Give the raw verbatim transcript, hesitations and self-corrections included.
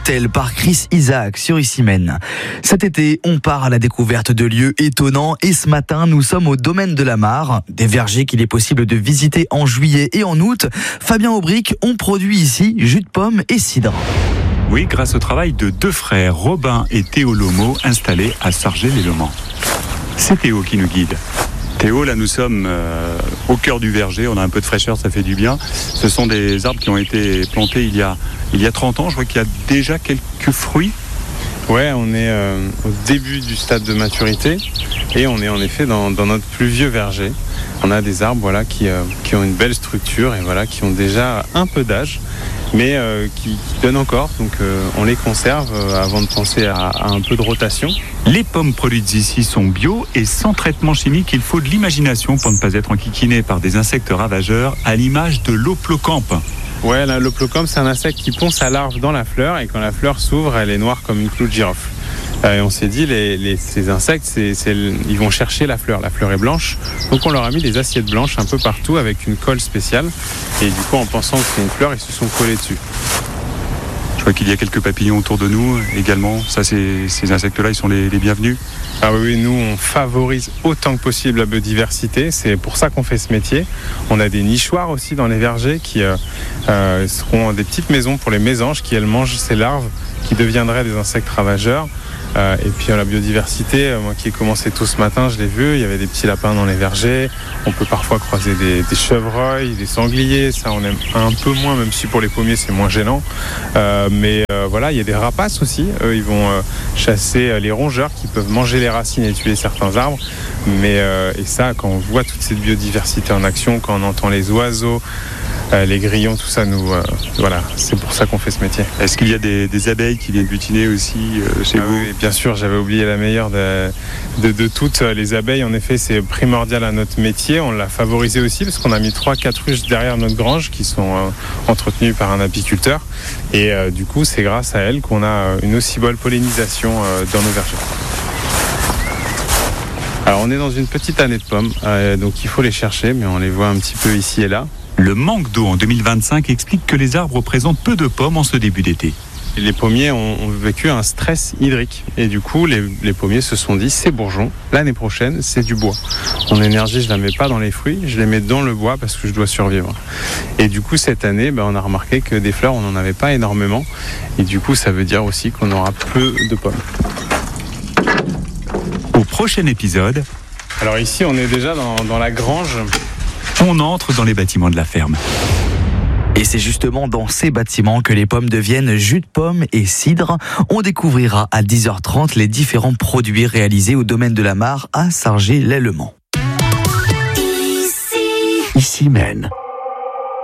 Hôtel par Chris Isaac sur Issy-Meynes. Cet été, on part à la découverte de lieux étonnants et ce matin, nous sommes au domaine de la Mare, des vergers qu'il est possible de visiter en juillet et en août. Fabien Aubric, on produit ici jus de pomme et cidre. Oui, grâce au travail de deux frères, Robin et Théo Lomo, installés à Sargé-lès-Le-Mans. C'est Théo qui nous guide. Théo, là nous sommes euh, au cœur du verger, on a un peu de fraîcheur, ça fait du bien. Ce sont des arbres qui ont été plantés il y a, il y a trente ans, je vois qu'il y a déjà quelques fruits. Ouais, on est euh, au début du stade de maturité et on est en effet dans, dans notre plus vieux verger. On a des arbres voilà, qui, euh, qui ont une belle structure et voilà, qui ont déjà un peu d'âge, mais euh, qui, qui donnent encore. Donc euh, on les conserve euh, avant de penser à, à un peu de rotation. Les pommes produites ici sont bio et sans traitement chimique. Il faut de l'imagination pour ne pas être enquiquiné par des insectes ravageurs, à l'image de l'Hoplocampe. Ouais, l'Hoplocampe, c'est un insecte qui pond sa larve dans la fleur et quand la fleur s'ouvre, elle est noire comme une clou de girofle. Euh, et on s'est dit, les, les, ces insectes, c'est, c'est, ils vont chercher la fleur. La fleur est blanche, donc on leur a mis des assiettes blanches un peu partout avec une colle spéciale. Et du coup, en pensant que c'est une fleur, ils se sont collés dessus. Je vois qu'il y a quelques papillons autour de nous également. Ça, c'est, ces insectes-là, ils sont les, les bienvenus. Ah oui, nous, on favorise autant que possible la biodiversité. C'est pour ça qu'on fait ce métier. On a des nichoirs aussi dans les vergers qui euh, euh, seront des petites maisons pour les mésanges qui, elles, mangent ces larves qui deviendraient des insectes ravageurs. Euh, et puis la biodiversité, euh, moi qui ai commencé tôt ce matin, je l'ai vu, il y avait des petits lapins dans les vergers, on peut parfois croiser des, des chevreuils, des sangliers, ça on aime un peu moins, même si pour les pommiers c'est moins gênant. Euh, mais euh, voilà, il y a des rapaces aussi, eux ils vont euh, chasser les rongeurs qui peuvent manger les racines et tuer certains arbres. Mais euh, et ça, quand on voit toute cette biodiversité en action, quand on entend les oiseaux, euh, les grillons, tout ça, nous, euh, voilà, c'est pour ça qu'on fait ce métier. Est-ce qu'il y a des, des abeilles qui viennent butiner aussi euh, chez ah vous? Oui, bien sûr, j'avais oublié la meilleure de, de, de toutes. Les abeilles, en effet, c'est primordial à notre métier. On l'a favorisé aussi parce qu'on a mis trois quatre ruches derrière notre grange qui sont euh, entretenues par un apiculteur. Et euh, du coup, c'est grâce à elles qu'on a une aussi bonne pollinisation euh, dans nos vergers. Alors, on est dans une petite année de pommes, euh, donc il faut les chercher, mais on les voit un petit peu ici et là. Le manque d'eau en deux mille vingt-cinq explique que les arbres présentent peu de pommes en ce début d'été. Les pommiers ont, ont vécu un stress hydrique et du coup les, les pommiers se sont dit c'est bourgeon, l'année prochaine c'est du bois. Mon énergie je la mets pas dans les fruits, je les mets dans le bois parce que je dois survivre. Et du coup cette année ben, on a remarqué que des fleurs on n'en avait pas énormément et du coup ça veut dire aussi qu'on aura peu de pommes. Au prochain épisode, alors ici on est déjà dans, dans la grange. On entre dans les bâtiments de la ferme. Et c'est justement dans ces bâtiments que les pommes deviennent jus de pomme et cidre. On découvrira à dix heures trente les différents produits réalisés au domaine de la Mare à Sargé-lès-Le-Mans. Issy-Meynes.